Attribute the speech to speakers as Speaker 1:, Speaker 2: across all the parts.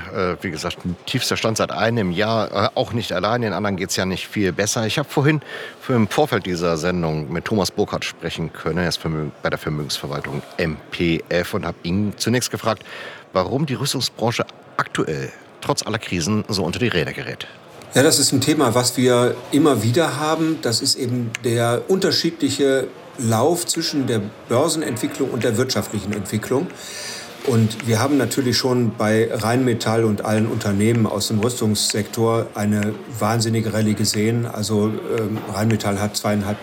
Speaker 1: wie gesagt, tiefster Stand seit einem Jahr. Auch nicht allein, den anderen geht es ja nicht viel besser. Ich habe vorhin im Vorfeld dieser Sendung mit Thomas Burkhardt sprechen können. Er ist bei der Vermögensverwaltung MPF und habe ihn zunächst gefragt, warum die Rüstungsbranche aktuell trotz aller Krisen so unter die Räder gerät.
Speaker 2: Ja, das ist ein Thema, was wir immer wieder haben. Das ist eben der unterschiedliche Lauf zwischen der Börsenentwicklung und der wirtschaftlichen Entwicklung. Und wir haben natürlich schon bei Rheinmetall und allen Unternehmen aus dem Rüstungssektor eine wahnsinnige Rallye gesehen. Also Rheinmetall hat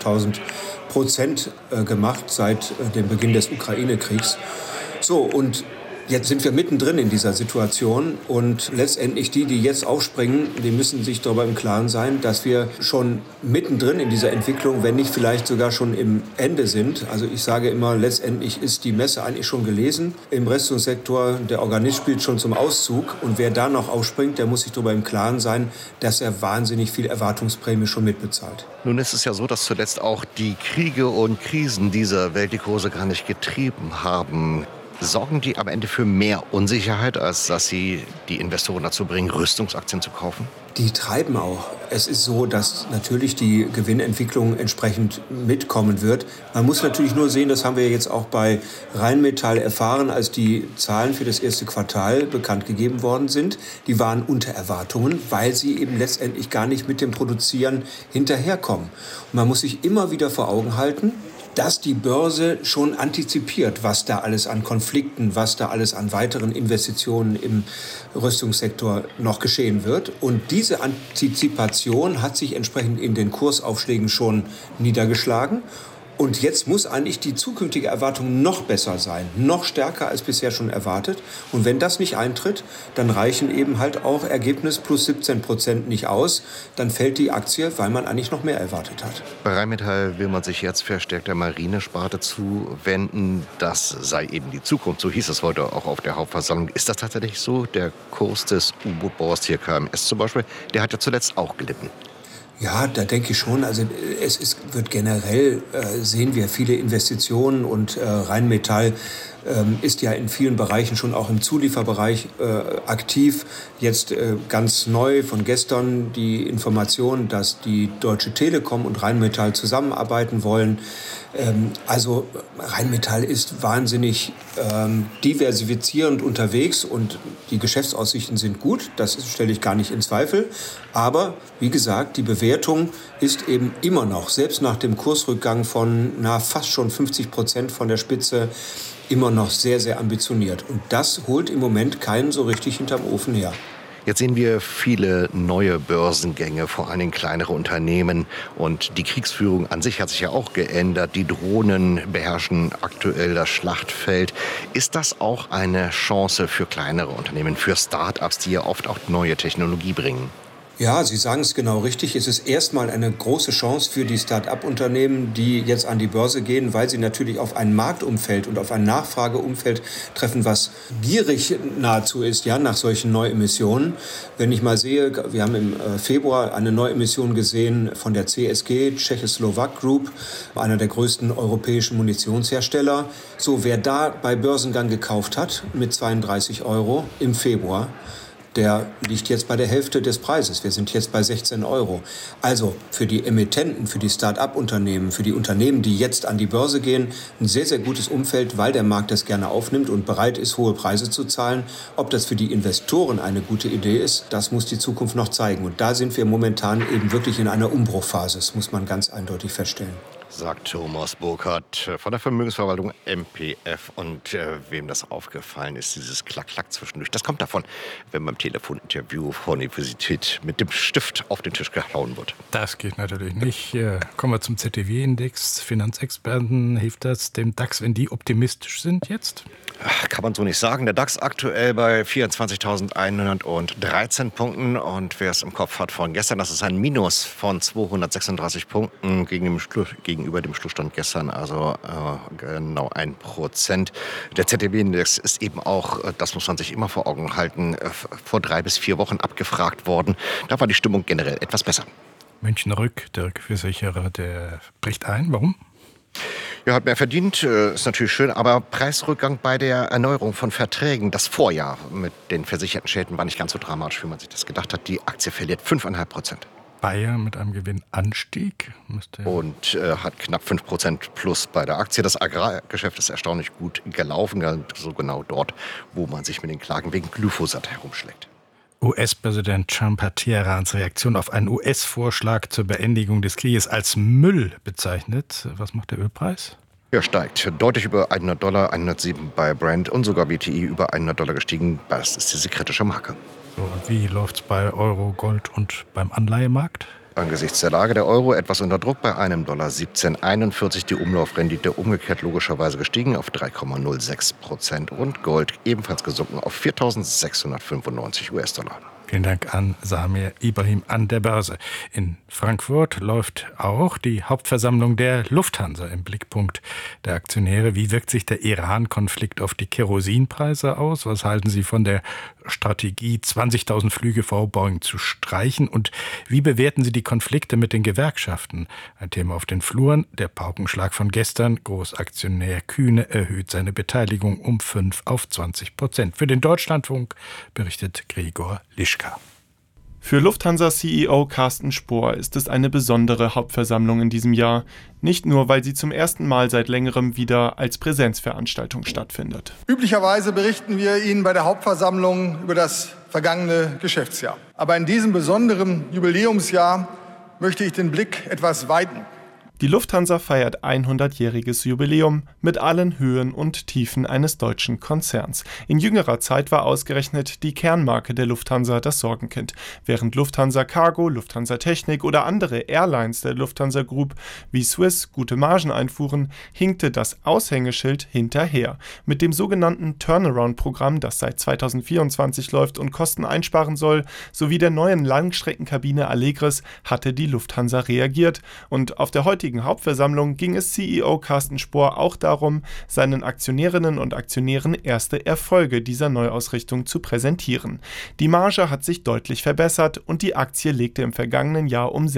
Speaker 2: 2.500% gemacht seit dem Beginn des Ukraine-Kriegs. So, und jetzt sind wir mittendrin in dieser Situation und letztendlich die jetzt aufspringen, die müssen sich darüber im Klaren sein, dass wir schon mittendrin in dieser Entwicklung, wenn nicht vielleicht sogar schon im Ende sind. Also ich sage immer, letztendlich ist die Messe eigentlich schon gelesen. Im Rüstungssektor, der Organist spielt schon zum Auszug und wer da noch aufspringt, der muss sich darüber im Klaren sein, dass er wahnsinnig viel Erwartungsprämie schon mitbezahlt.
Speaker 1: Nun ist es ja so, dass zuletzt auch die Kriege und Krisen dieser Welt die Kurse gar nicht getrieben haben. Sorgen die am Ende für mehr Unsicherheit, als dass sie die Investoren dazu bringen, Rüstungsaktien zu kaufen?
Speaker 2: Die treiben auch. Es ist so, dass natürlich die Gewinnentwicklung entsprechend mitkommen wird. Man muss natürlich nur sehen, das haben wir jetzt auch bei Rheinmetall erfahren, als die Zahlen für das erste Quartal bekannt gegeben worden sind. Die waren unter Erwartungen, weil sie eben letztendlich gar nicht mit dem Produzieren hinterherkommen. Und man muss sich immer wieder vor Augen halten, dass die Börse schon antizipiert, was da alles an Konflikten, was da alles an weiteren Investitionen im Rüstungssektor noch geschehen wird. Und diese Antizipation hat sich entsprechend in den Kursaufschlägen schon niedergeschlagen. Und jetzt muss eigentlich die zukünftige Erwartung noch besser sein, noch stärker als bisher schon erwartet. Und wenn das nicht eintritt, dann reichen eben halt auch Ergebnis plus 17% nicht aus. Dann fällt die Aktie, weil man eigentlich noch mehr erwartet hat.
Speaker 1: Bei Rheinmetall will man sich jetzt verstärkt der Marinesparte zuwenden. Das sei eben die Zukunft. So hieß es heute auch auf der Hauptversammlung. Ist das tatsächlich so? Der Kurs des U-Boot-Bauers hier KMS zum Beispiel, der hat ja zuletzt auch gelitten.
Speaker 2: Ja, da denke ich schon. Also wird generell, sehen wir viele Investitionen und Rheinmetall ist ja in vielen Bereichen schon auch im Zulieferbereich aktiv. Jetzt ganz neu von gestern die Information, dass die Deutsche Telekom und Rheinmetall zusammenarbeiten wollen. Also Rheinmetall ist wahnsinnig diversifizierend unterwegs und die Geschäftsaussichten sind gut, das stelle ich gar nicht in Zweifel. Aber wie gesagt, die Bewertung ist eben immer noch, selbst nach dem Kursrückgang von fast schon 50% von der Spitze, immer noch sehr, sehr ambitioniert. Und das holt im Moment keinen so richtig hinterm Ofen her.
Speaker 1: Jetzt sehen wir viele neue Börsengänge, vor allem kleinere Unternehmen. Und die Kriegsführung an sich hat sich ja auch geändert. Die Drohnen beherrschen aktuell das Schlachtfeld. Ist das auch eine Chance für kleinere Unternehmen, für Start-ups, die ja oft auch neue Technologie bringen?
Speaker 2: Ja, Sie sagen es genau richtig. Es ist erstmal eine große Chance für die Start-up-Unternehmen, die jetzt an die Börse gehen, weil sie natürlich auf ein Marktumfeld und auf ein Nachfrageumfeld treffen, was gierig nahezu ist, ja, nach solchen Neuemissionen. Wenn ich mal sehe, wir haben im Februar eine Neuemission gesehen von der CSG, Czechoslovak Group, einer der größten europäischen Munitionshersteller. So, wer da bei Börsengang gekauft hat mit 32 € im Februar, der liegt jetzt bei der Hälfte des Preises. Wir sind jetzt bei 16 €. Also für die Emittenten, für die Start-up-Unternehmen, für die Unternehmen, die jetzt an die Börse gehen, ein sehr, sehr gutes Umfeld, weil der Markt das gerne aufnimmt und bereit ist, hohe Preise zu zahlen. Ob das für die Investoren eine gute Idee ist, das muss die Zukunft noch zeigen. Und da sind wir momentan eben wirklich in einer Umbruchphase. Das muss man ganz eindeutig feststellen.
Speaker 1: Sagt Thomas Burkhardt von der Vermögensverwaltung MPF. Und wem das aufgefallen ist, dieses Klack-Klack zwischendurch, das kommt davon, wenn beim Telefoninterview vor Universität mit dem Stift auf den Tisch gehauen wird.
Speaker 3: Das geht natürlich nicht. Kommen wir zum ZDW-Index. Finanzexperten, hilft das dem DAX, wenn die optimistisch sind jetzt?
Speaker 1: Kann man so nicht sagen. Der DAX aktuell bei 24.113 Punkten. Und wer es im Kopf hat von gestern, das ist ein Minus von 236 Punkten gegenüber dem Schlussstand gestern, also genau 1%. Der ZDW-Index ist eben auch, das muss man sich immer vor Augen halten, vor 3 bis 4 Wochen abgefragt worden. Da war die Stimmung generell etwas besser.
Speaker 3: München Rück, der Rückversicherer, der bricht ein. Warum?
Speaker 1: Ja, hat mehr verdient, ist natürlich schön, aber Preisrückgang bei der Erneuerung von Verträgen. Das Vorjahr mit den versicherten Schäden war nicht ganz so dramatisch, wie man sich das gedacht hat. Die Aktie verliert 5,5%.
Speaker 3: Bayer mit einem Gewinnanstieg
Speaker 1: und hat knapp 5% plus bei der Aktie. Das Agrargeschäft ist erstaunlich gut gelaufen, so genau dort, wo man sich mit den Klagen wegen Glyphosat herumschlägt.
Speaker 3: US-Präsident Trump hat Teherans Reaktion auf einen US-Vorschlag zur Beendigung des Krieges als Müll bezeichnet. Was macht der Ölpreis?
Speaker 1: Er steigt deutlich über $100, 107 bei Brent und sogar WTI über $100 gestiegen. Das ist diese kritische Marke.
Speaker 3: So, und wie läuft's bei Euro, Gold und beim Anleihemarkt?
Speaker 1: Angesichts der Lage der Euro etwas unter Druck bei einem $17,41. Die Umlaufrendite umgekehrt logischerweise gestiegen auf 3,06% und Gold ebenfalls gesunken auf 4.695 US-Dollar.
Speaker 3: Vielen Dank an Samir Ibrahim an der Börse. In Frankfurt läuft auch die Hauptversammlung der Lufthansa im Blickpunkt der Aktionäre. Wie wirkt sich der Iran-Konflikt auf die Kerosinpreise aus? Was halten Sie von der Strategie, 20.000 Flüge vor Boeing zu streichen? Und wie bewerten Sie die Konflikte mit den Gewerkschaften? Ein Thema auf den Fluren. Der Paukenschlag von gestern. Großaktionär Kühne erhöht seine Beteiligung um 5 auf 20%. Für den Deutschlandfunk berichtet Gregor Lischka.
Speaker 4: Für Lufthansa-CEO Carsten Spohr ist es eine besondere Hauptversammlung in diesem Jahr. Nicht nur, weil sie zum ersten Mal seit längerem wieder als Präsenzveranstaltung stattfindet.
Speaker 5: Üblicherweise berichten wir Ihnen bei der Hauptversammlung über das vergangene Geschäftsjahr. Aber in diesem besonderen Jubiläumsjahr möchte ich den Blick etwas weiten.
Speaker 4: Die Lufthansa feiert 100-jähriges Jubiläum mit allen Höhen und Tiefen eines deutschen Konzerns. In jüngerer Zeit war ausgerechnet die Kernmarke der Lufthansa das Sorgenkind. Während Lufthansa Cargo, Lufthansa Technik oder andere Airlines der Lufthansa Group wie Swiss gute Margen einfuhren, hinkte das Aushängeschild hinterher. Mit dem sogenannten Turnaround-Programm, das seit 2024 läuft und Kosten einsparen soll, sowie der neuen Langstreckenkabine Allegris hatte die Lufthansa reagiert. Und auf der heutigen Hauptversammlung ging es CEO Carsten Spohr auch darum, seinen Aktionärinnen und Aktionären erste Erfolge dieser Neuausrichtung zu präsentieren. Die Marge hat sich deutlich verbessert und die Aktie legte im vergangenen Jahr um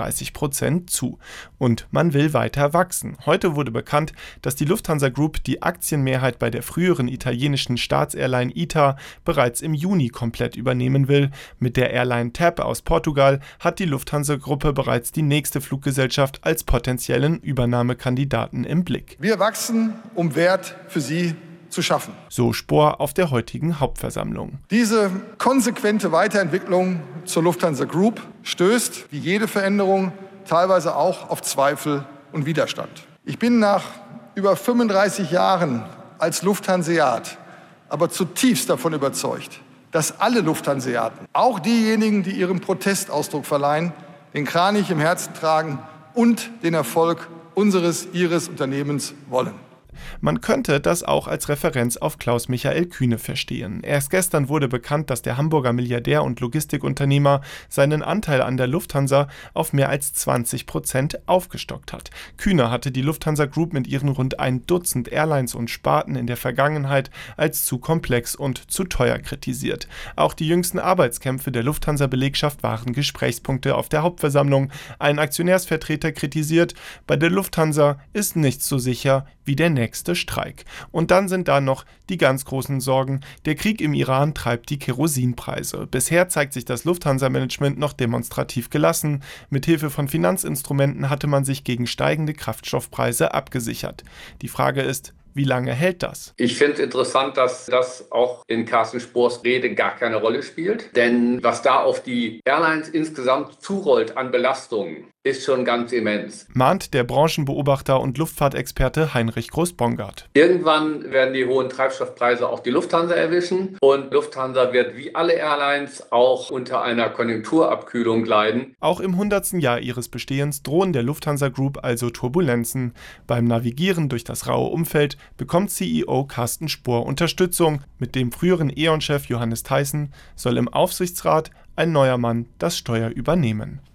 Speaker 4: 36% zu. Und man will weiter wachsen. Heute wurde bekannt, dass die Lufthansa Group die Aktienmehrheit bei der früheren italienischen Staatsairline ITA bereits im Juni komplett übernehmen will. Mit der Airline TAP aus Portugal hat die Lufthansa-Gruppe bereits die nächste Fluggesellschaft als potenziellen Übernahmekandidaten im Blick.
Speaker 5: Wir wachsen, um Wert für Sie zu schaffen.
Speaker 4: So Spohr auf der heutigen Hauptversammlung.
Speaker 5: Diese konsequente Weiterentwicklung zur Lufthansa Group stößt, wie jede Veränderung, teilweise auch auf Zweifel und Widerstand. Ich bin nach über 35 Jahren als Lufthanseat aber zutiefst davon überzeugt, dass alle Lufthanseaten, auch diejenigen, die ihrem Protest Ausdruck verleihen, den Kranich im Herzen tragen und den Erfolg Ihres Unternehmens wollen.
Speaker 4: Man könnte das auch als Referenz auf Klaus-Michael Kühne verstehen. Erst gestern wurde bekannt, dass der Hamburger Milliardär und Logistikunternehmer seinen Anteil an der Lufthansa auf mehr als 20% aufgestockt hat. Kühne hatte die Lufthansa Group mit ihren rund ein Dutzend Airlines und Sparten in der Vergangenheit als zu komplex und zu teuer kritisiert. Auch die jüngsten Arbeitskämpfe der Lufthansa-Belegschaft waren Gesprächspunkte auf der Hauptversammlung. Ein Aktionärsvertreter kritisiert, bei der Lufthansa ist nichts so sicher wie der nächste Streik. Und dann sind da noch die ganz großen Sorgen. Der Krieg im Iran treibt die Kerosinpreise. Bisher zeigt sich das Lufthansa-Management noch demonstrativ gelassen. Mithilfe von Finanzinstrumenten hatte man sich gegen steigende Kraftstoffpreise abgesichert. Die Frage ist, wie lange hält das?
Speaker 6: Ich finde es interessant, dass das auch in Carsten Spohrs Rede gar keine Rolle spielt. Denn was da auf die Airlines insgesamt zurollt an Belastungen, ist schon ganz immens.
Speaker 4: Mahnt der Branchenbeobachter und Luftfahrtexperte Heinrich Groß-Bongard.
Speaker 6: Irgendwann werden die hohen Treibstoffpreise auch die Lufthansa erwischen. Und Lufthansa wird wie alle Airlines auch unter einer Konjunkturabkühlung leiden.
Speaker 4: Auch im 100. Jahr ihres Bestehens drohen der Lufthansa Group also Turbulenzen. Beim Navigieren durch das raue Umfeld bekommt CEO Carsten Spohr Unterstützung. Mit dem früheren E.ON-Chef Johannes Theissen soll im Aufsichtsrat ein neuer Mann das Steuer übernehmen.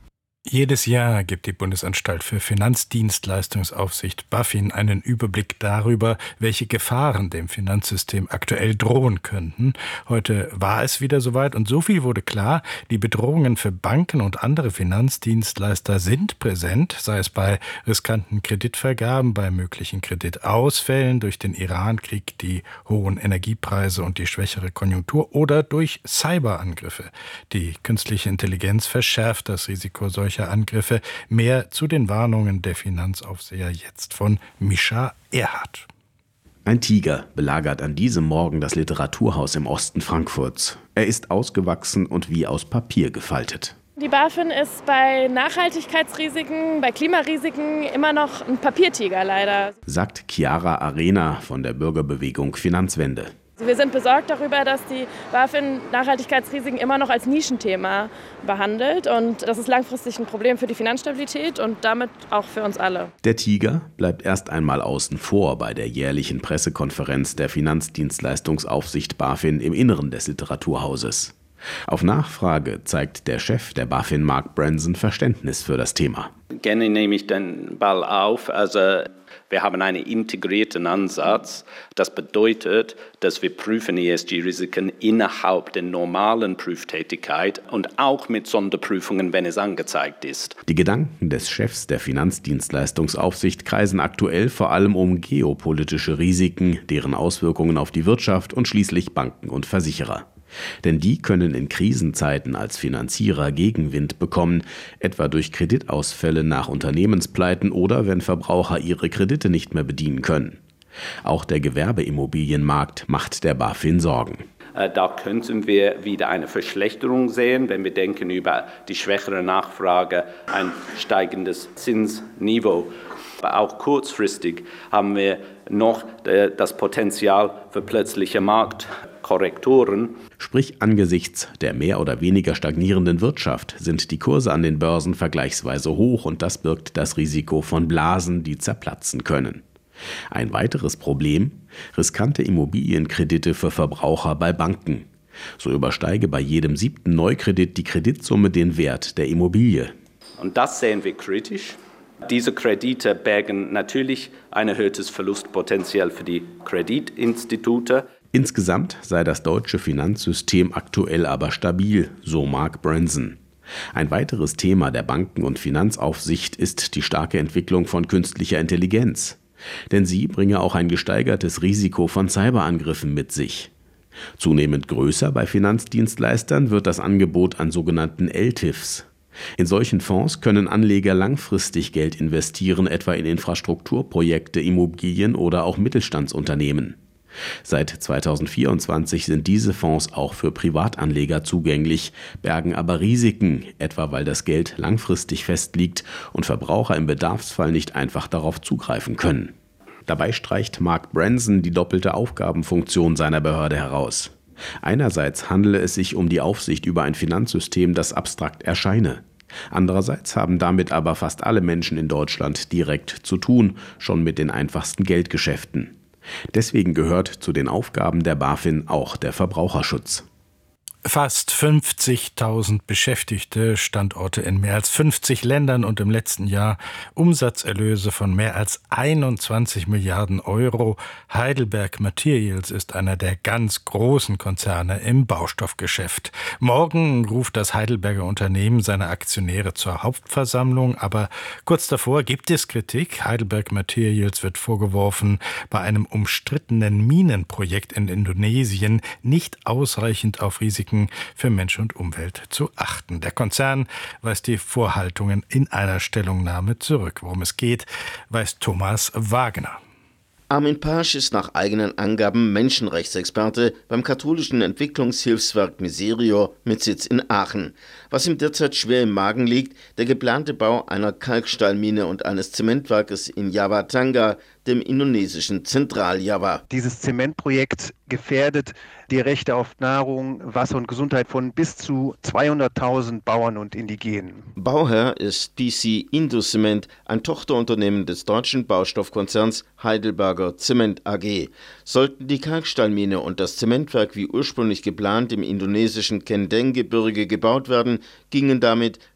Speaker 3: Jedes Jahr gibt die Bundesanstalt für Finanzdienstleistungsaufsicht BaFin einen Überblick darüber, welche Gefahren dem Finanzsystem aktuell drohen könnten. Heute war es wieder soweit und so viel wurde klar, die Bedrohungen für Banken und andere Finanzdienstleister sind präsent, sei es bei riskanten Kreditvergaben, bei möglichen Kreditausfällen durch den Iran-Krieg, die hohen Energiepreise und die schwächere Konjunktur oder durch Cyberangriffe. Die künstliche Intelligenz verschärft das Risiko solcher Angriffe. Mehr zu den Warnungen der Finanzaufseher jetzt von Mischa Erhardt.
Speaker 7: Ein Tiger belagert an diesem Morgen das Literaturhaus im Osten Frankfurts. Er ist ausgewachsen und wie aus Papier gefaltet.
Speaker 8: Die BaFin ist bei Nachhaltigkeitsrisiken, bei Klimarisiken immer noch ein Papiertiger leider,
Speaker 7: sagt Chiara Arena von der Bürgerbewegung Finanzwende.
Speaker 8: Wir sind besorgt darüber, dass die BaFin Nachhaltigkeitsrisiken immer noch als Nischenthema behandelt. Und das ist langfristig ein Problem für die Finanzstabilität und damit auch für uns alle.
Speaker 7: Der Tiger bleibt erst einmal außen vor bei der jährlichen Pressekonferenz der Finanzdienstleistungsaufsicht BaFin im Inneren des Literaturhauses. Auf Nachfrage zeigt der Chef der BaFin, Mark Branson, Verständnis für das Thema.
Speaker 9: Gerne nehme ich den Ball auf. Wir haben einen integrierten Ansatz. Das bedeutet, dass wir prüfen ESG-Risiken innerhalb der normalen Prüftätigkeit und auch mit Sonderprüfungen, wenn es angezeigt ist.
Speaker 7: Die Gedanken des Chefs der Finanzdienstleistungsaufsicht kreisen aktuell vor allem um geopolitische Risiken, deren Auswirkungen auf die Wirtschaft und schließlich Banken und Versicherer. Denn die können in Krisenzeiten als Finanzierer Gegenwind bekommen, etwa durch Kreditausfälle nach Unternehmenspleiten oder wenn Verbraucher ihre Kredite nicht mehr bedienen können. Auch der Gewerbeimmobilienmarkt macht der BaFin Sorgen.
Speaker 9: Da könnten wir wieder eine Verschlechterung sehen, wenn wir denken über die schwächere Nachfrage, ein steigendes Zinsniveau. Aber auch kurzfristig haben wir noch das Potenzial für plötzliche Marktkorrekturen.
Speaker 7: Sprich, angesichts der mehr oder weniger stagnierenden Wirtschaft sind die Kurse an den Börsen vergleichsweise hoch und das birgt das Risiko von Blasen, die zerplatzen können. Ein weiteres Problem: riskante Immobilienkredite für Verbraucher bei Banken. So übersteige bei jedem 7. Neukredit die Kreditsumme den Wert der Immobilie.
Speaker 9: Und das sehen wir kritisch. Diese Kredite bergen natürlich ein erhöhtes Verlustpotenzial für die Kreditinstitute.
Speaker 7: Insgesamt sei das deutsche Finanzsystem aktuell aber stabil, so Mark Branson. Ein weiteres Thema der Banken- und Finanzaufsicht ist die starke Entwicklung von künstlicher Intelligenz. Denn sie bringe auch ein gesteigertes Risiko von Cyberangriffen mit sich. Zunehmend größer bei Finanzdienstleistern wird das Angebot an sogenannten LTIFs. In solchen Fonds können Anleger langfristig Geld investieren, etwa in Infrastrukturprojekte, Immobilien oder auch Mittelstandsunternehmen. Seit 2024 sind diese Fonds auch für Privatanleger zugänglich, bergen aber Risiken, etwa weil das Geld langfristig festliegt und Verbraucher im Bedarfsfall nicht einfach darauf zugreifen können. Dabei streicht Mark Branson die doppelte Aufgabenfunktion seiner Behörde heraus. Einerseits handele es sich um die Aufsicht über ein Finanzsystem, das abstrakt erscheine. Andererseits haben damit aber fast alle Menschen in Deutschland direkt zu tun, schon mit den einfachsten Geldgeschäften. Deswegen gehört zu den Aufgaben der BaFin auch der Verbraucherschutz.
Speaker 3: Fast 50.000 Beschäftigte, Standorte in mehr als 50 Ländern und im letzten Jahr Umsatzerlöse von mehr als 21 Milliarden Euro. Heidelberg Materials ist einer der ganz großen Konzerne im Baustoffgeschäft. Morgen ruft das Heidelberger Unternehmen seine Aktionäre zur Hauptversammlung, aber kurz davor gibt es Kritik. Heidelberg Materials wird vorgeworfen, bei einem umstrittenen Minenprojekt in Indonesien nicht ausreichend auf Risiken für Mensch und Umwelt zu achten. Der Konzern weist die Vorhaltungen in einer Stellungnahme zurück. Worum es geht, weiß Thomas Wagner.
Speaker 10: Armin Pasch ist nach eigenen Angaben Menschenrechtsexperte beim katholischen Entwicklungshilfswerk Miserio mit Sitz in Aachen. Was ihm derzeit schwer im Magen liegt, der geplante Bau einer Kalksteinmine und eines Zementwerkes in Java-Tanga, dem indonesischen Zentral-Java.
Speaker 11: Dieses Zementprojekt gefährdet die Rechte auf Nahrung, Wasser und Gesundheit von bis zu 200.000 Bauern und Indigenen.
Speaker 10: Bauherr ist PC Indocement, ein Tochterunternehmen des deutschen Baustoffkonzerns Heidelberger Zement AG. Sollten die Kalksteinmine und das Zementwerk wie ursprünglich geplant im indonesischen Kendeng-Gebirge gebaut werden, gingen damit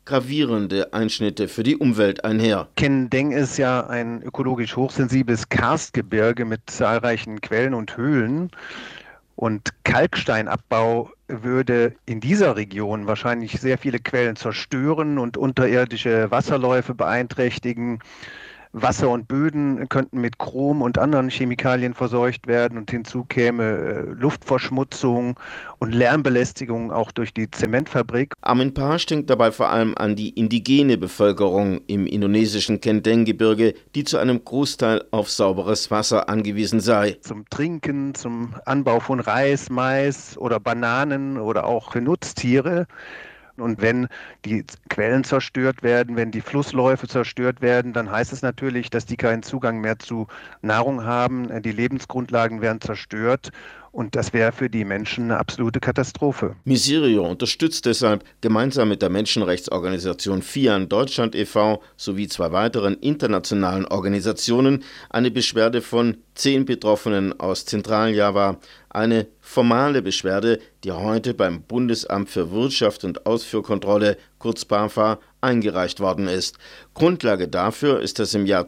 Speaker 10: gravierende Einschnitte für die Umwelt einher.
Speaker 11: Kendeng ist ja ein ökologisch hochsensibles Karstgebirge mit zahlreichen Quellen und Höhlen. Und Kalksteinabbau würde in dieser Region wahrscheinlich sehr viele Quellen zerstören und unterirdische Wasserläufe beeinträchtigen. Wasser und Böden könnten mit Chrom und anderen Chemikalien verseucht werden und hinzu käme Luftverschmutzung und Lärmbelästigung auch durch die Zementfabrik.
Speaker 10: Armin Paasch denkt dabei vor allem an die indigene Bevölkerung im indonesischen Kendeng-Gebirge, die zu einem Großteil auf sauberes Wasser angewiesen sei.
Speaker 11: Zum Trinken, zum Anbau von Reis, Mais oder Bananen oder auch für Nutztiere. Und wenn die Quellen zerstört werden, wenn die Flussläufe zerstört werden, dann heißt es natürlich, dass die keinen Zugang mehr zu Nahrung haben. Die Lebensgrundlagen werden zerstört. Und das wäre für die Menschen eine absolute Katastrophe.
Speaker 10: Miserio unterstützt deshalb gemeinsam mit der Menschenrechtsorganisation FIAN Deutschland e.V. sowie 2 weiteren internationalen Organisationen eine Beschwerde von 10 Betroffenen aus Zentraljava. Eine formale Beschwerde, die heute beim Bundesamt für Wirtschaft und Ausfuhrkontrolle, kurz BAFA, eingereicht worden ist. Grundlage dafür ist das im Jahr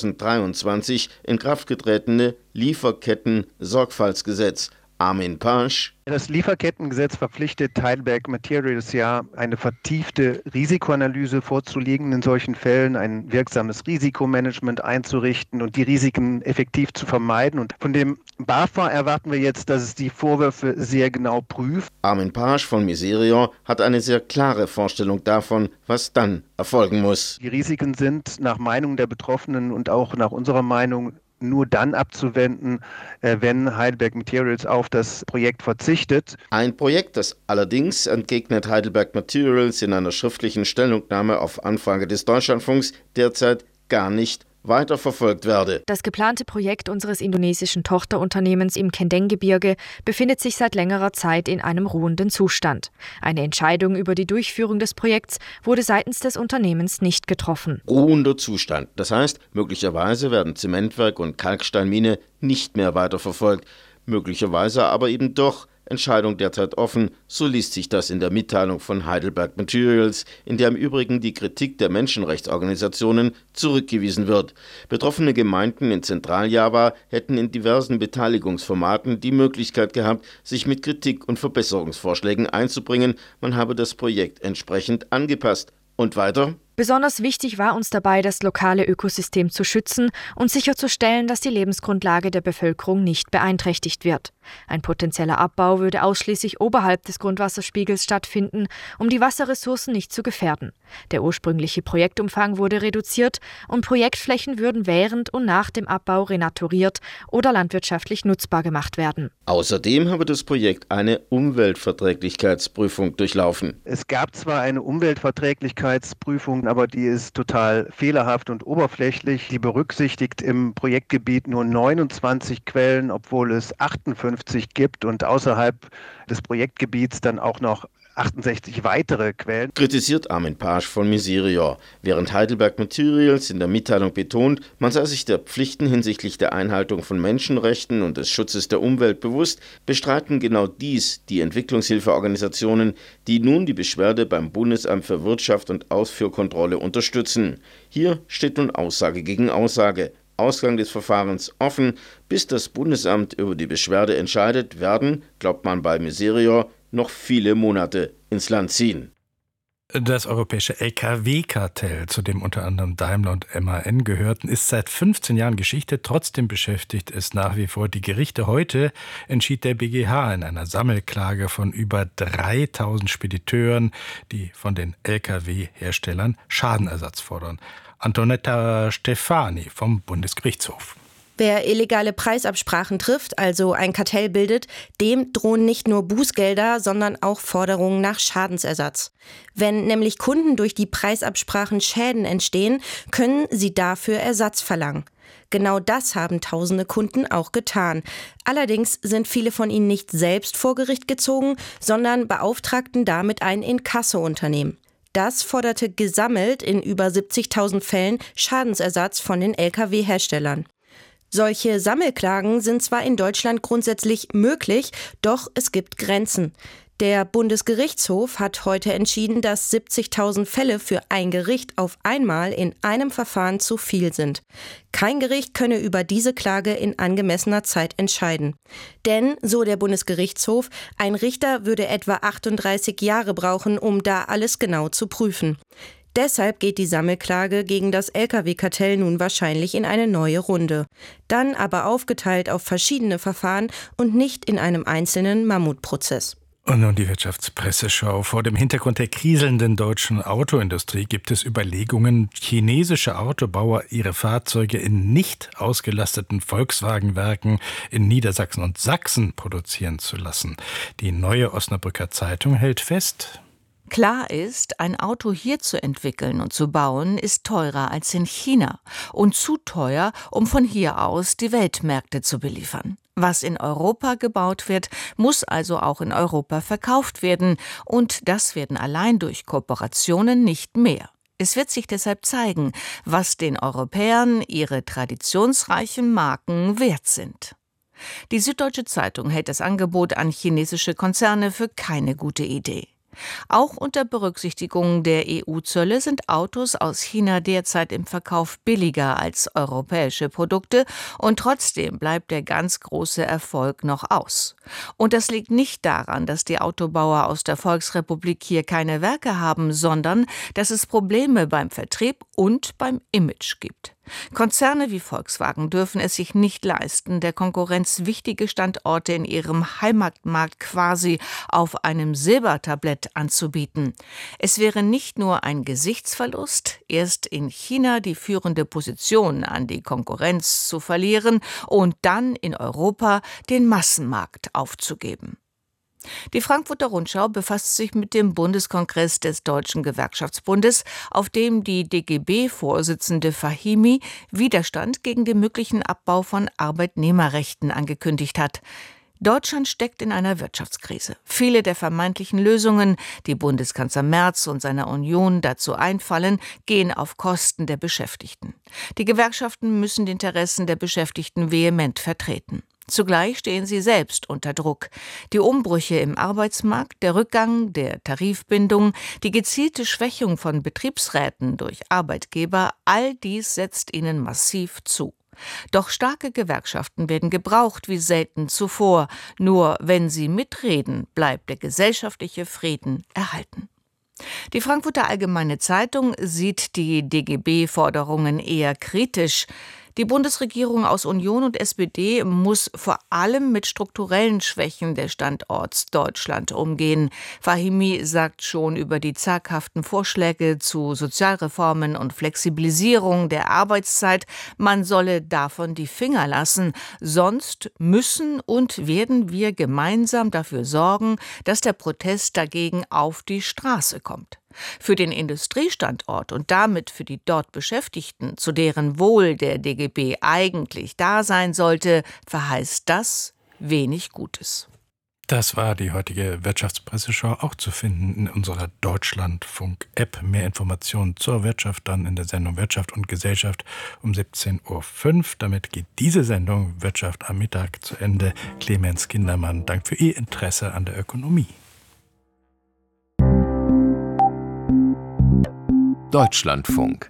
Speaker 10: 2023 in Kraft getretene Lieferketten-Sorgfaltsgesetz. Armin Paasch.
Speaker 11: Das Lieferkettengesetz verpflichtet Heidelberg Materials ja, eine vertiefte Risikoanalyse vorzulegen in solchen Fällen, ein wirksames Risikomanagement einzurichten und die Risiken effektiv zu vermeiden. Und von dem BAFA erwarten wir jetzt, dass es die Vorwürfe sehr genau prüft.
Speaker 10: Armin Paasch von Miserio hat eine sehr klare Vorstellung davon, was dann erfolgen muss.
Speaker 11: Die Risiken sind nach Meinung der Betroffenen und auch nach unserer Meinung nur dann abzuwenden, wenn Heidelberg Materials auf das Projekt verzichtet.
Speaker 10: Ein Projekt, das allerdings, entgegnet Heidelberg Materials in einer schriftlichen Stellungnahme auf Anfrage des Deutschlandfunks, derzeit gar nicht weiterverfolgt werde.
Speaker 12: Das geplante Projekt unseres indonesischen Tochterunternehmens im Kendeng-Gebirge befindet sich seit längerer Zeit in einem ruhenden Zustand. Eine Entscheidung über die Durchführung des Projekts wurde seitens des Unternehmens nicht getroffen.
Speaker 10: Ruhender Zustand. Das heißt, möglicherweise werden Zementwerk und Kalksteinmine nicht mehr weiterverfolgt. Möglicherweise aber eben doch. Entscheidung derzeit offen, so liest sich das in der Mitteilung von Heidelberg Materials, in der im Übrigen die Kritik der Menschenrechtsorganisationen zurückgewiesen wird. Betroffene Gemeinden in Zentraljava hätten in diversen Beteiligungsformaten die Möglichkeit gehabt, sich mit Kritik und Verbesserungsvorschlägen einzubringen. Man habe das Projekt entsprechend angepasst. Und weiter?
Speaker 12: Besonders wichtig war uns dabei, das lokale Ökosystem zu schützen und sicherzustellen, dass die Lebensgrundlage der Bevölkerung nicht beeinträchtigt wird. Ein potenzieller Abbau würde ausschließlich oberhalb des Grundwasserspiegels stattfinden, um die Wasserressourcen nicht zu gefährden. Der ursprüngliche Projektumfang wurde reduziert und Projektflächen würden während und nach dem Abbau renaturiert oder landwirtschaftlich nutzbar gemacht werden.
Speaker 10: Außerdem habe das Projekt eine Umweltverträglichkeitsprüfung durchlaufen.
Speaker 11: Es gab zwar eine Umweltverträglichkeitsprüfung, aber die ist total fehlerhaft und oberflächlich. Die berücksichtigt im Projektgebiet nur 29 Quellen, obwohl es 58 gibt und außerhalb des Projektgebiets dann auch noch 68 weitere Quellen.
Speaker 10: Kritisiert Armin Paasch von Miserio, während Heidelberg Materials in der Mitteilung betont, man sei sich der Pflichten hinsichtlich der Einhaltung von Menschenrechten und des Schutzes der Umwelt bewusst, bestreiten genau dies die Entwicklungshilfeorganisationen, die nun die Beschwerde beim Bundesamt für Wirtschaft und Ausfuhrkontrolle unterstützen. Hier steht nun Aussage gegen Aussage. Ausgang des Verfahrens offen. Bis das Bundesamt über die Beschwerde entscheidet, werden, glaubt man bei Miserio, noch viele Monate ins Land ziehen.
Speaker 3: Das europäische Lkw-Kartell, zu dem unter anderem Daimler und MAN gehörten, ist seit 15 Jahren Geschichte. Trotzdem beschäftigt es nach wie vor die Gerichte. Heute entschied der BGH in einer Sammelklage von über 3000 Spediteuren, die von den Lkw-Herstellern Schadenersatz fordern. Antonetta Stefani vom Bundesgerichtshof.
Speaker 13: Wer illegale Preisabsprachen trifft, also ein Kartell bildet, dem drohen nicht nur Bußgelder, sondern auch Forderungen nach Schadensersatz. Wenn nämlich Kunden durch die Preisabsprachen Schäden entstehen, können sie dafür Ersatz verlangen. Genau das haben tausende Kunden auch getan. Allerdings sind viele von ihnen nicht selbst vor Gericht gezogen, sondern beauftragten damit ein Inkasso-Unternehmen. Das forderte gesammelt in über 70.000 Fällen Schadensersatz von den Lkw-Herstellern. Solche Sammelklagen sind zwar in Deutschland grundsätzlich möglich, doch es gibt Grenzen. Der Bundesgerichtshof hat heute entschieden, dass 70.000 Fälle für ein Gericht auf einmal in einem Verfahren zu viel sind. Kein Gericht könne über diese Klage in angemessener Zeit entscheiden. Denn, so der Bundesgerichtshof, ein Richter würde etwa 38 Jahre brauchen, um da alles genau zu prüfen. Deshalb geht die Sammelklage gegen das Lkw-Kartell nun wahrscheinlich in eine neue Runde. Dann aber aufgeteilt auf verschiedene Verfahren und nicht in einem einzelnen Mammutprozess.
Speaker 3: Und nun die Wirtschaftspresseschau. Vor dem Hintergrund der kriselnden deutschen Autoindustrie gibt es Überlegungen, chinesische Autobauer ihre Fahrzeuge in nicht ausgelasteten Volkswagenwerken in Niedersachsen und Sachsen produzieren zu lassen. Die Neue Osnabrücker Zeitung hält fest:
Speaker 14: Klar ist, ein Auto hier zu entwickeln und zu bauen, ist teurer als in China und zu teuer, um von hier aus die Weltmärkte zu beliefern. Was in Europa gebaut wird, muss also auch in Europa verkauft werden, und das werden allein durch Kooperationen nicht mehr. Es wird sich deshalb zeigen, was den Europäern ihre traditionsreichen Marken wert sind. Die Süddeutsche Zeitung hält das Angebot an chinesische Konzerne für keine gute Idee. Auch unter Berücksichtigung der EU-Zölle sind Autos aus China derzeit im Verkauf billiger als europäische Produkte, und trotzdem bleibt der ganz große Erfolg noch aus. Und das liegt nicht daran, dass die Autobauer aus der Volksrepublik hier keine Werke haben, sondern dass es Probleme beim Vertrieb und beim Image gibt. Konzerne wie Volkswagen dürfen es sich nicht leisten, der Konkurrenz wichtige Standorte in ihrem Heimatmarkt quasi auf einem Silbertablett anzubieten. Es wäre nicht nur ein Gesichtsverlust, erst in China die führende Position an die Konkurrenz zu verlieren und dann in Europa den Massenmarkt aufzugeben. Die Frankfurter Rundschau befasst sich mit dem Bundeskongress des Deutschen Gewerkschaftsbundes, auf dem die DGB-Vorsitzende Fahimi Widerstand gegen den möglichen Abbau von Arbeitnehmerrechten angekündigt hat. Deutschland steckt in einer Wirtschaftskrise. Viele der vermeintlichen Lösungen, die Bundeskanzler Merz und seiner Union dazu einfallen, gehen auf Kosten der Beschäftigten. Die Gewerkschaften müssen die Interessen der Beschäftigten vehement vertreten. Zugleich stehen sie selbst unter Druck. Die Umbrüche im Arbeitsmarkt, der Rückgang der Tarifbindung, die gezielte Schwächung von Betriebsräten durch Arbeitgeber, all dies setzt ihnen massiv zu. Doch starke Gewerkschaften werden gebraucht wie selten zuvor. Nur wenn sie mitreden, bleibt der gesellschaftliche Frieden erhalten. Die Frankfurter Allgemeine Zeitung sieht die DGB-Forderungen eher kritisch. Die Bundesregierung aus Union und SPD muss vor allem mit strukturellen Schwächen des Standorts Deutschland umgehen. Fahimi sagt schon über die zaghaften Vorschläge zu Sozialreformen und Flexibilisierung der Arbeitszeit, man solle davon die Finger lassen. Sonst müssen und werden wir gemeinsam dafür sorgen, dass der Protest dagegen auf die Straße kommt. Für den Industriestandort und damit für die dort Beschäftigten, zu deren Wohl der DGB eigentlich da sein sollte, verheißt das wenig Gutes.
Speaker 3: Das war die heutige Wirtschaftspresseschau, auch zu finden in unserer Deutschlandfunk-App. Mehr Informationen zur Wirtschaft dann in der Sendung Wirtschaft und Gesellschaft um 17.05 Uhr. Damit geht diese Sendung Wirtschaft am Mittag zu Ende. Clemens Kindermann, Dank für Ihr Interesse an der Ökonomie.
Speaker 15: Deutschlandfunk.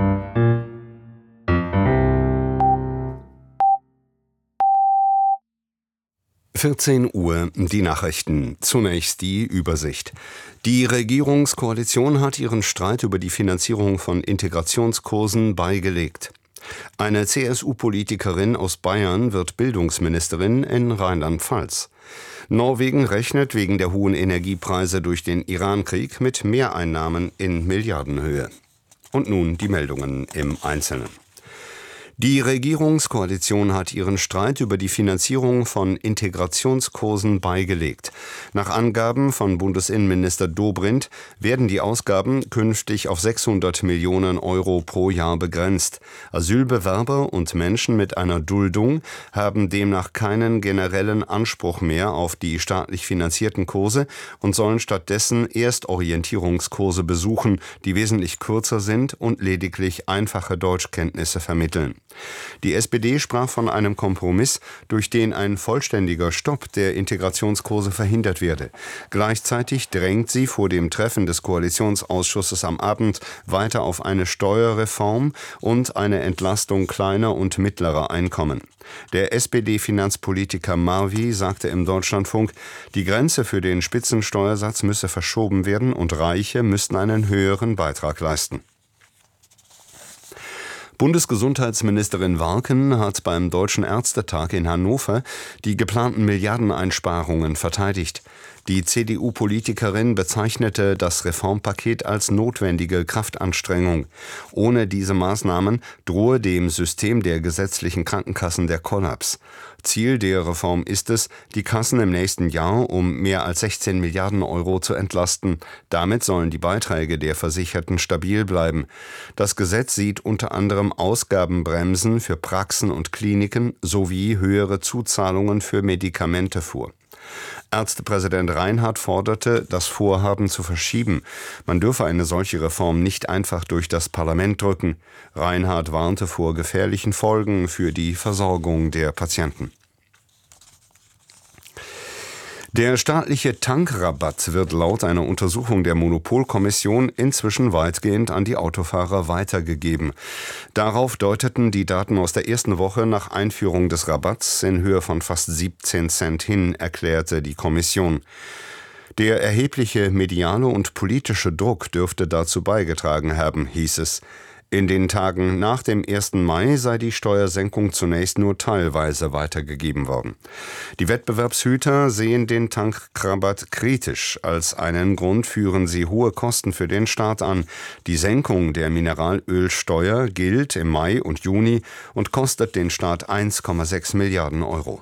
Speaker 15: Uhr, die Nachrichten. Zunächst die Übersicht. Die Regierungskoalition hat ihren Streit über die Finanzierung von Integrationskursen beigelegt. Eine CSU-Politikerin aus Bayern wird Bildungsministerin in Rheinland-Pfalz. Norwegen rechnet wegen der hohen Energiepreise durch den Iran-Krieg mit Mehreinnahmen in Milliardenhöhe. Und nun die Meldungen im Einzelnen. Die Regierungskoalition hat ihren Streit über die Finanzierung von Integrationskursen beigelegt. Nach Angaben von Bundesinnenminister Dobrindt werden die Ausgaben künftig auf 600 Millionen Euro pro Jahr begrenzt. Asylbewerber und Menschen mit einer Duldung haben demnach keinen generellen Anspruch mehr auf die staatlich finanzierten Kurse und sollen stattdessen erst Orientierungskurse besuchen, die wesentlich kürzer sind und lediglich einfache Deutschkenntnisse vermitteln. Die SPD sprach von einem Kompromiss, durch den ein vollständiger Stopp der Integrationskurse verhindert werde. Gleichzeitig drängt sie vor dem Treffen des Koalitionsausschusses am Abend weiter auf eine Steuerreform und eine Entlastung kleiner und mittlerer Einkommen. Der SPD-Finanzpolitiker Marvi sagte im Deutschlandfunk, die Grenze für den Spitzensteuersatz müsse verschoben werden und Reiche müssten einen höheren Beitrag leisten. Bundesgesundheitsministerin Warken hat beim Deutschen Ärztetag in Hannover die geplanten Milliardeneinsparungen verteidigt. Die CDU-Politikerin bezeichnete das Reformpaket als notwendige Kraftanstrengung. Ohne diese Maßnahmen drohe dem System der gesetzlichen Krankenkassen der Kollaps. Ziel der Reform ist es, die Kassen im nächsten Jahr um mehr als 16 Milliarden Euro zu entlasten. Damit sollen die Beiträge der Versicherten stabil bleiben. Das Gesetz sieht unter anderem Ausgabenbremsen für Praxen und Kliniken sowie höhere Zuzahlungen für Medikamente vor. Ärztepräsident Reinhardt forderte, das Vorhaben zu verschieben. Man dürfe eine solche Reform nicht einfach durch das Parlament drücken. Reinhardt warnte vor gefährlichen Folgen für die Versorgung der Patienten. Der staatliche Tankrabatt wird laut einer Untersuchung der Monopolkommission inzwischen weitgehend an die Autofahrer weitergegeben. Darauf deuteten die Daten aus der ersten Woche nach Einführung des Rabatts in Höhe von fast 17 Cent hin, erklärte die Kommission. Der erhebliche mediale und politische Druck dürfte dazu beigetragen haben, hieß es. In den Tagen nach dem 1. Mai sei die Steuersenkung zunächst nur teilweise weitergegeben worden. Die Wettbewerbshüter sehen den Tankrabatt kritisch. Als einen Grund führen sie hohe Kosten für den Staat an. Die Senkung der Mineralölsteuer gilt im Mai und Juni und kostet den Staat 1,6 Milliarden Euro.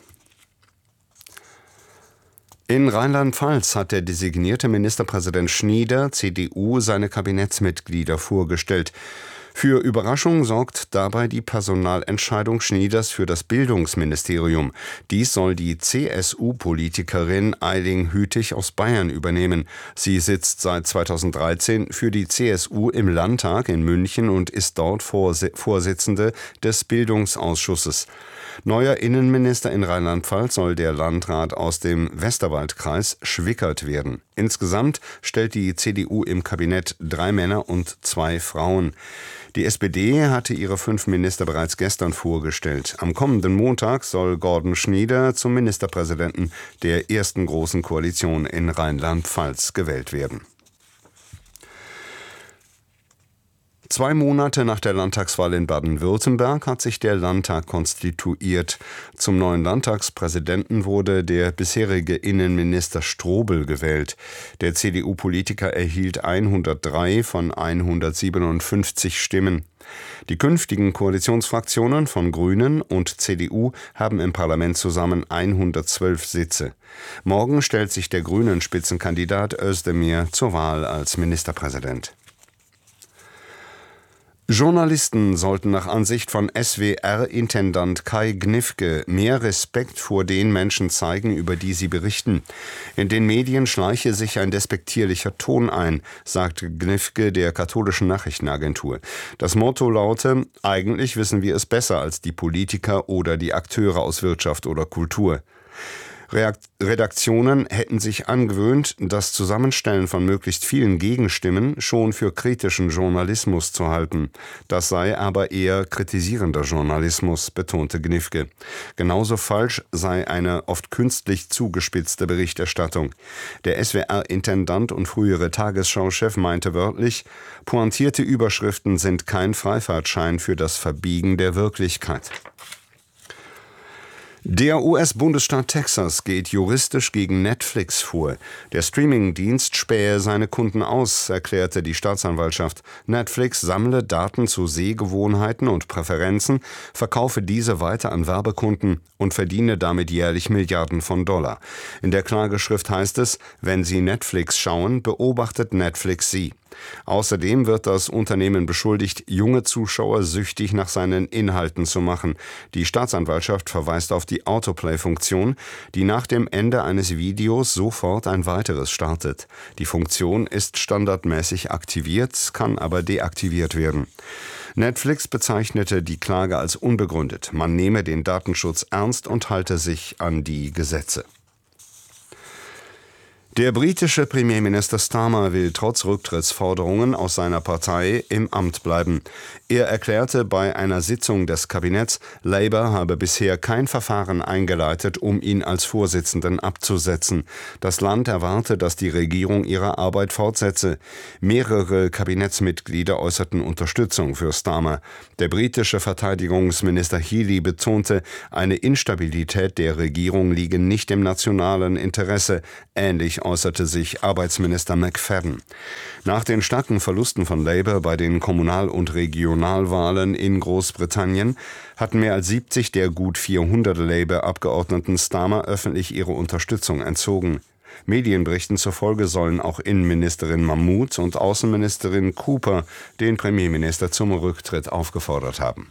Speaker 15: In Rheinland-Pfalz hat der designierte Ministerpräsident Schnieder, CDU, seine Kabinettsmitglieder vorgestellt. Für Überraschung sorgt dabei die Personalentscheidung Schnieders für das Bildungsministerium. Dies soll die CSU-Politikerin Eiling Hütig aus Bayern übernehmen. Sie sitzt seit 2013 für die CSU im Landtag in München und ist dort Vorsitzende des Bildungsausschusses. Neuer Innenminister in Rheinland-Pfalz soll der Landrat aus dem Westerwaldkreis Schwickert werden. Insgesamt stellt die CDU im Kabinett 3 Männer und 2 Frauen. Die SPD hatte ihre 5 Minister bereits gestern vorgestellt. Am kommenden Montag soll Gordon Schnieder zum Ministerpräsidenten der ersten großen Koalition in Rheinland-Pfalz gewählt werden. 2 Monate nach der Landtagswahl in Baden-Württemberg hat sich der Landtag konstituiert. Zum neuen Landtagspräsidenten wurde der bisherige Innenminister Strobel gewählt. Der CDU-Politiker erhielt 103 von 157 Stimmen. Die künftigen Koalitionsfraktionen von Grünen und CDU haben im Parlament zusammen 112 Sitze. Morgen stellt sich der Grünen-Spitzenkandidat Özdemir zur Wahl als Ministerpräsident. Journalisten sollten nach Ansicht von SWR-Intendant Kai Gnifke mehr Respekt vor den Menschen zeigen, über die sie berichten. In den Medien schleiche sich ein despektierlicher Ton ein, sagt Gnifke der katholischen Nachrichtenagentur. Das Motto laute: Eigentlich wissen wir es besser als die Politiker oder die Akteure aus Wirtschaft oder Kultur. Redaktionen hätten sich angewöhnt, das Zusammenstellen von möglichst vielen Gegenstimmen schon für kritischen Journalismus zu halten. Das sei aber eher kritisierender Journalismus, betonte Gnifke. Genauso falsch sei eine oft künstlich zugespitzte Berichterstattung. Der SWR-Intendant und frühere Tagesschau-Chef meinte wörtlich: Pointierte Überschriften sind kein Freifahrtschein für das Verbiegen der Wirklichkeit. Der US-Bundesstaat Texas geht juristisch gegen Netflix vor. Der Streaming-Dienst spähe seine Kunden aus, erklärte die Staatsanwaltschaft. Netflix sammle Daten zu Sehgewohnheiten und Präferenzen, verkaufe diese weiter an Werbekunden und verdiene damit jährlich Milliarden von Dollar. In der Klageschrift heißt es: Wenn Sie Netflix schauen, beobachtet Netflix Sie. Außerdem wird das Unternehmen beschuldigt, junge Zuschauer süchtig nach seinen Inhalten zu machen. Die Staatsanwaltschaft verweist auf die Autoplay-Funktion, die nach dem Ende eines Videos sofort ein weiteres startet. Die Funktion ist standardmäßig aktiviert, kann aber deaktiviert werden. Netflix bezeichnete die Klage als unbegründet. Man nehme den Datenschutz ernst und halte sich an die Gesetze. Der britische Premierminister Starmer will trotz Rücktrittsforderungen aus seiner Partei im Amt bleiben. Er erklärte bei einer Sitzung des Kabinetts, Labour habe bisher kein Verfahren eingeleitet, um ihn als Vorsitzenden abzusetzen. Das Land erwarte, dass die Regierung ihre Arbeit fortsetze. Mehrere Kabinettsmitglieder äußerten Unterstützung für Starmer. Der britische Verteidigungsminister Healey betonte, eine Instabilität der Regierung liege nicht im nationalen Interesse. Ähnlich äußerte sich Arbeitsminister McFadden. Nach den starken Verlusten von Labour bei den Kommunal- und Regionalwahlen in Großbritannien hatten mehr als 70 der gut 400 Labour-Abgeordneten Starmer öffentlich ihre Unterstützung entzogen. Medienberichten zufolge sollen auch Innenministerin Mahmood und Außenministerin Cooper den Premierminister zum Rücktritt aufgefordert haben.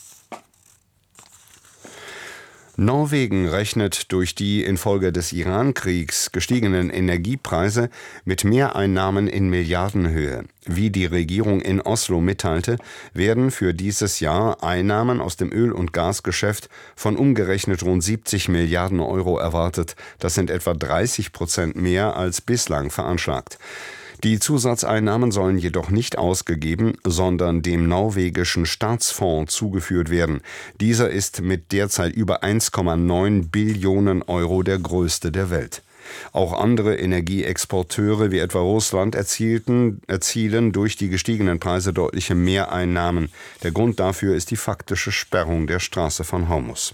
Speaker 15: Norwegen rechnet durch die infolge des Iran-Kriegs gestiegenen Energiepreise mit Mehreinnahmen in Milliardenhöhe. Wie die Regierung in Oslo mitteilte, werden für dieses Jahr Einnahmen aus dem Öl- und Gasgeschäft von umgerechnet rund 70 Milliarden Euro erwartet. Das sind etwa 30% mehr als bislang veranschlagt. Die Zusatzeinnahmen sollen jedoch nicht ausgegeben, sondern dem norwegischen Staatsfonds zugeführt werden. Dieser ist mit derzeit über 1,9 Billionen Euro der größte der Welt. Auch andere Energieexporteure wie etwa Russland erzielen durch die gestiegenen Preise deutliche Mehreinnahmen. Der Grund dafür ist die faktische Sperrung der Straße von Hormuz.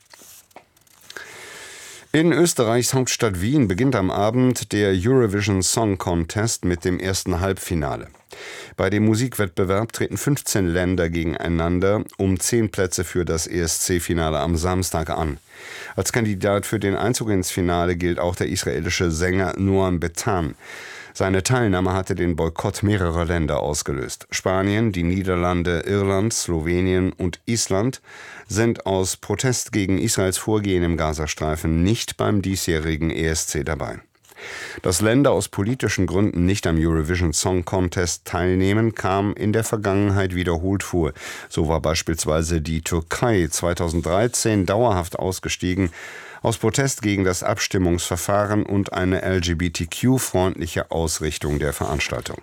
Speaker 15: In Österreichs Hauptstadt Wien beginnt am Abend der Eurovision Song Contest mit dem ersten Halbfinale. Bei dem Musikwettbewerb treten 15 Länder gegeneinander um 10 Plätze für das ESC-Finale am Samstag an. Als Kandidat für den Einzug ins Finale gilt auch der israelische Sänger Noam Betan. Seine Teilnahme hatte den Boykott mehrerer Länder ausgelöst. Spanien, die Niederlande, Irland, Slowenien und Island sind aus Protest gegen Israels Vorgehen im Gazastreifen nicht beim diesjährigen ESC dabei. Dass Länder aus politischen Gründen nicht am Eurovision Song Contest teilnehmen, kam in der Vergangenheit wiederholt vor. So war beispielsweise die Türkei 2013 dauerhaft ausgestiegen, aus Protest gegen das Abstimmungsverfahren und eine LGBTQ-freundliche Ausrichtung der Veranstaltung.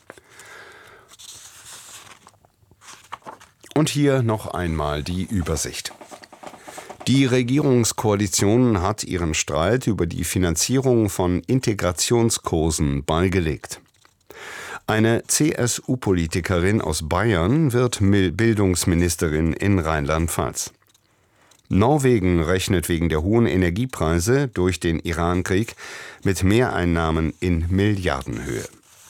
Speaker 15: Und hier noch einmal die Übersicht. Die Regierungskoalition hat ihren Streit über die Finanzierung von Integrationskursen beigelegt. Eine CSU-Politikerin aus Bayern wird Bildungsministerin in Rheinland-Pfalz. Norwegen rechnet wegen der hohen Energiepreise durch den Iran-Krieg mit Mehreinnahmen in Milliardenhöhe.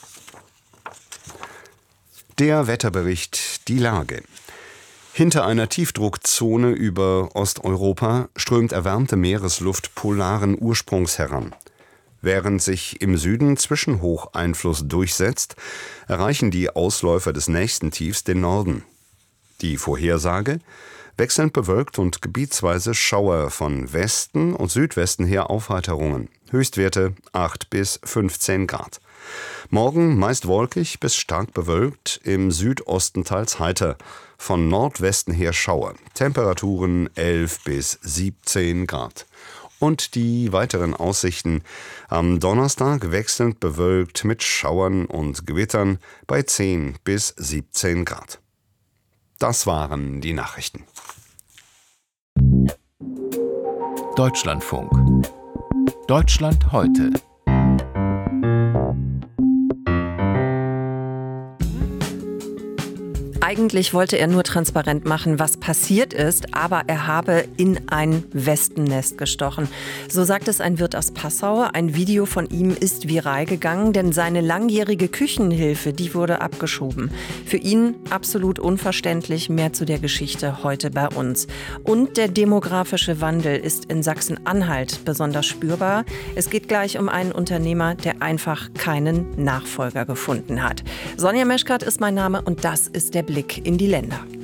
Speaker 15: Der Wetterbericht, die Lage. Hinter einer Tiefdruckzone über Osteuropa strömt erwärmte Meeresluft polaren Ursprungs heran. Während sich im Süden Zwischenhocheinfluss durchsetzt, erreichen die Ausläufer des nächsten Tiefs den Norden. Die Vorhersage: wechselnd bewölkt und gebietsweise Schauer, von Westen und Südwesten her Aufheiterungen. Höchstwerte 8 bis 15 Grad. Morgen meist wolkig bis stark bewölkt, im Südosten teils heiter. Von Nordwesten her Schauer. Temperaturen 11 bis 17 Grad. Und die weiteren Aussichten: am Donnerstag wechselnd bewölkt mit Schauern und Gewittern bei 10 bis 17 Grad. Das waren die Nachrichten.
Speaker 16: Deutschlandfunk. Deutschland heute.
Speaker 17: Eigentlich wollte er nur transparent machen, was passiert ist, aber er habe in ein Wespennest gestochen. So sagt es ein Wirt aus Passau. Ein Video von ihm ist viral gegangen, denn seine langjährige Küchenhilfe, die wurde abgeschoben. Für ihn absolut unverständlich. Mehr zu der Geschichte heute bei uns. Und der demografische Wandel ist in Sachsen-Anhalt besonders spürbar. Es geht gleich um einen Unternehmer, der einfach keinen Nachfolger gefunden hat. Sonja Meschkat ist mein Name und das ist der Blick in die Länder.